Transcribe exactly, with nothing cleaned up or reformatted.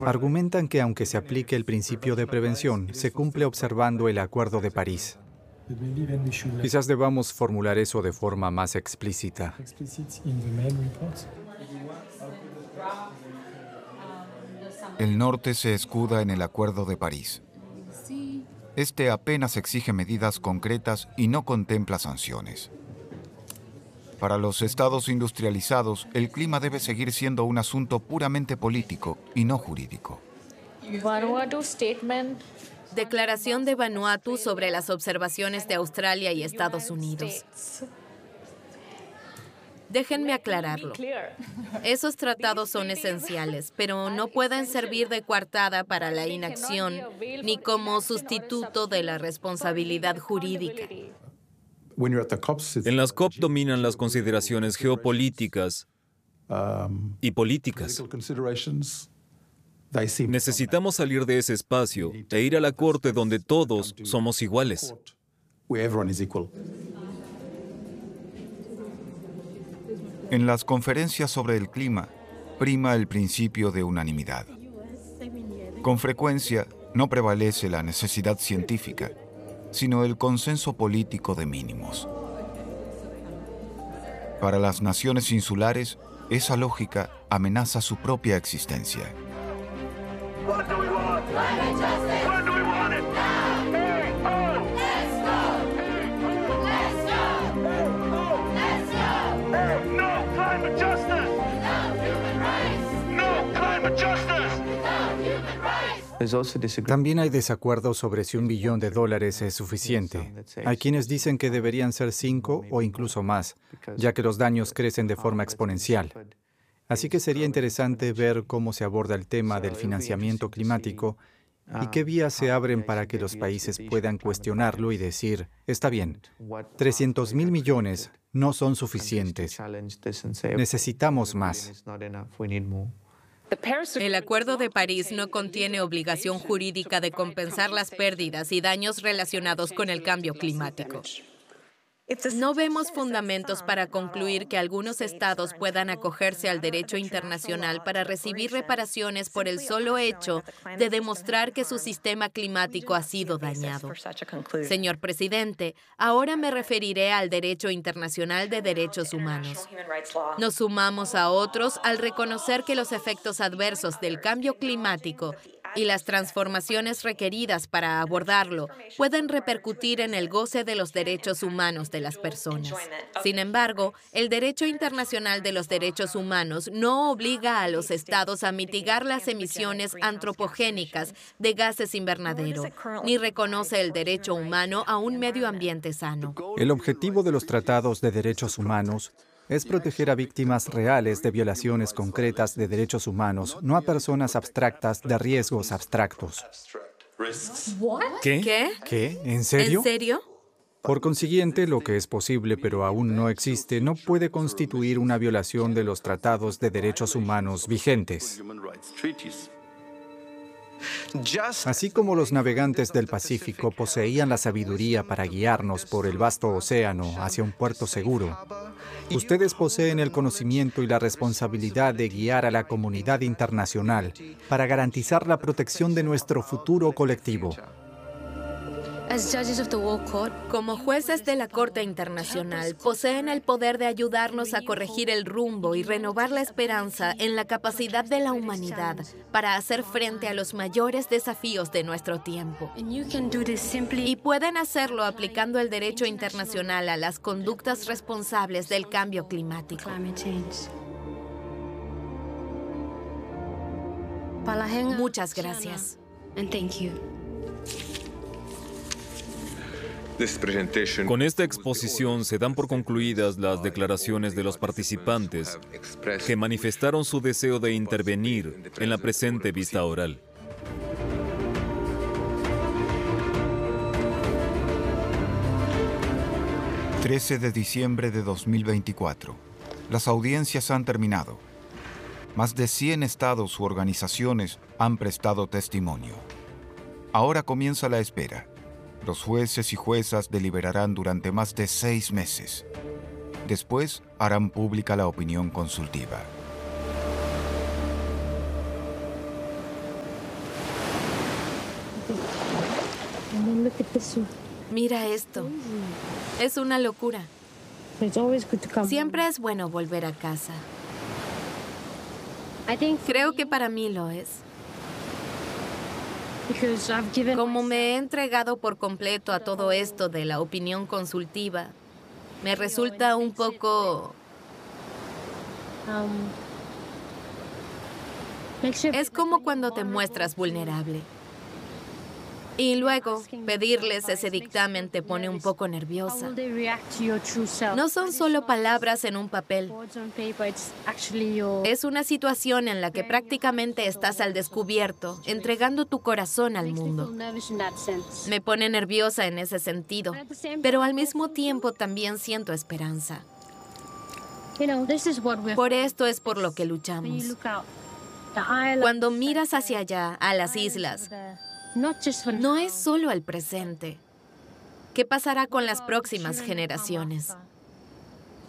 Argumentan que aunque se aplique el principio de prevención, se cumple observando el Acuerdo de París. Quizás debamos formular eso de forma más explícita. El norte se escuda en el Acuerdo de París. Este apenas exige medidas concretas y no contempla sanciones. Para los estados industrializados, el clima debe seguir siendo un asunto puramente político y no jurídico. Vanuatu Statement. Declaración de Vanuatu sobre las observaciones de Australia y Estados Unidos. Déjenme aclararlo. Esos tratados son esenciales, pero no pueden servir de coartada para la inacción ni como sustituto de la responsabilidad jurídica. En las COP dominan las consideraciones geopolíticas y políticas. Necesitamos salir de ese espacio e ir a la corte donde todos somos iguales. En las conferencias sobre el clima, prima el principio de unanimidad. Con frecuencia, no prevalece la necesidad científica, sino el consenso político de mínimos. Para las naciones insulares, esa lógica amenaza su propia existencia. También hay desacuerdos sobre si un billón de dólares es suficiente. Hay quienes dicen que deberían ser cinco o incluso más, ya que los daños crecen de forma exponencial. Así que sería interesante ver cómo se aborda el tema del financiamiento climático y qué vías se abren para que los países puedan cuestionarlo y decir, está bien, trescientos mil millones no son suficientes. Necesitamos más. El Acuerdo de París no contiene obligación jurídica de compensar las pérdidas y daños relacionados con el cambio climático. No vemos fundamentos para concluir que algunos estados puedan acogerse al derecho internacional para recibir reparaciones por el solo hecho de demostrar que su sistema climático ha sido dañado. Señor presidente, ahora me referiré al derecho internacional de derechos humanos. Nos sumamos a otros al reconocer que los efectos adversos del cambio climático y las transformaciones requeridas para abordarlo pueden repercutir en el goce de los derechos humanos de las personas. Sin embargo, el derecho internacional de los derechos humanos no obliga a los estados a mitigar las emisiones antropogénicas de gases invernadero, ni reconoce el derecho humano a un medio ambiente sano. El objetivo de los tratados de derechos humanos es proteger a víctimas reales de violaciones concretas de derechos humanos, no a personas abstractas de riesgos abstractos. ¿Qué? ¿Qué? ¿Qué? ¿En serio? ¿En serio? Por consiguiente, lo que es posible pero aún no existe no puede constituir una violación de los tratados de derechos humanos vigentes. Así como los navegantes del Pacífico poseían la sabiduría para guiarnos por el vasto océano hacia un puerto seguro, ustedes poseen el conocimiento y la responsabilidad de guiar a la comunidad internacional para garantizar la protección de nuestro futuro colectivo. Como jueces de la Corte Internacional, poseen el poder de ayudarnos a corregir el rumbo y renovar la esperanza en la capacidad de la humanidad para hacer frente a los mayores desafíos de nuestro tiempo. Y pueden hacerlo aplicando el derecho internacional a las conductas responsables del cambio climático. Muchas gracias. Con esta exposición se dan por concluidas las declaraciones de los participantes que manifestaron su deseo de intervenir en la presente vista oral. trece de diciembre de dos mil veinticuatro. Las audiencias han terminado. Más de cien estados u organizaciones han prestado testimonio. Ahora comienza la espera. Los jueces y juezas deliberarán durante más de seis meses. Después harán pública la opinión consultiva. Mira esto. Es una locura. Siempre es bueno volver a casa. Creo que para mí lo es. Como me he entregado por completo a todo esto de la opinión consultiva, me resulta un poco... Es como cuando te muestras vulnerable. Y luego, pedirles ese dictamen te pone un poco nerviosa. No son solo palabras en un papel. Es una situación en la que prácticamente estás al descubierto, entregando tu corazón al mundo. Me pone nerviosa en ese sentido, pero al mismo tiempo también siento esperanza. Por esto es por lo que luchamos. Cuando miras hacia allá, a las islas, no es solo el presente. ¿Qué pasará con las próximas generaciones?